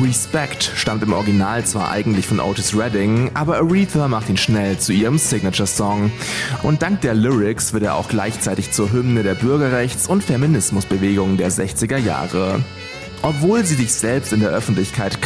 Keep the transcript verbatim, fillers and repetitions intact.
Respect stammt im Original zwar eigentlich von Otis Redding, aber Aretha macht ihn schnell zu ihrem Signature-Song. Und dank der Lyrics wird er auch gleichzeitig zur Hymne der Bürgerrechts- und Feminismusbewegung der sechziger Jahre. Obwohl sie sich selbst in der Öffentlichkeit